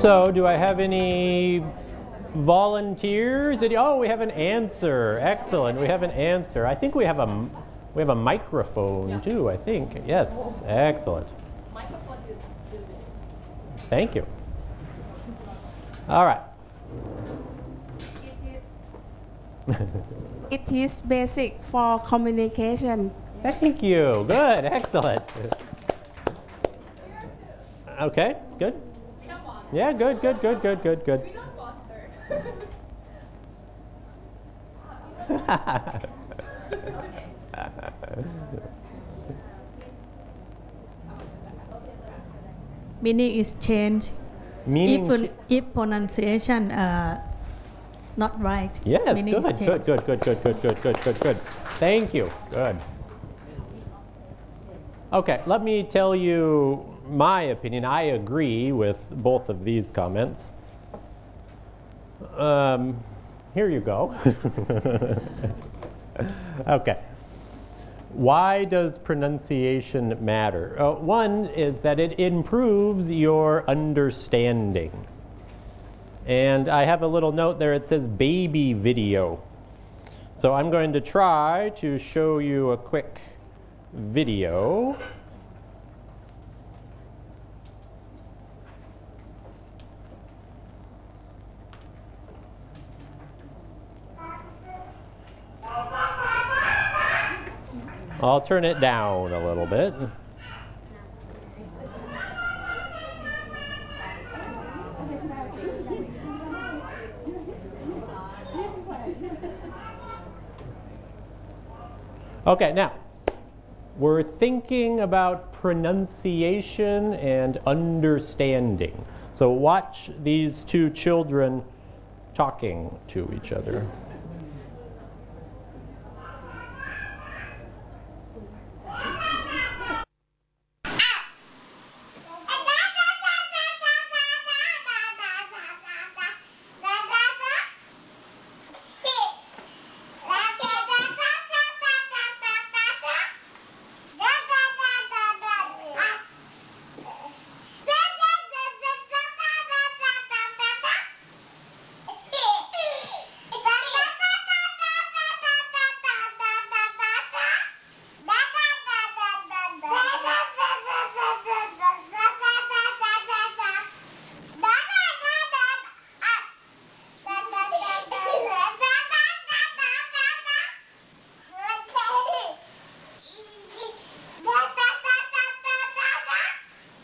So, do I have any volunteers? Oh, we have an answer. Excellent. We have an answer. I think we have a microphone too, I think. Yes. Excellent. Thank you. All right. It is basic for communication. Thank you. Good. Excellent. Okay. Good. Yeah. Good. Good. Good. Good. Good. Good. Meaning is change. Meaning if pronunciation not right. Yes, meaning good, good, good, good, good, good, good, good, good, good. Thank you. Good. Okay, let me tell you my opinion. I agree with both of these comments. Here you go. Okay. Why does pronunciation matter? One is that it improves your understanding. And I have a little note there, it says baby video. So I'm going to try to show you a quick video. I'll turn it down a little bit. Okay, now, we're thinking about pronunciation and understanding. So watch these two children talking to each other.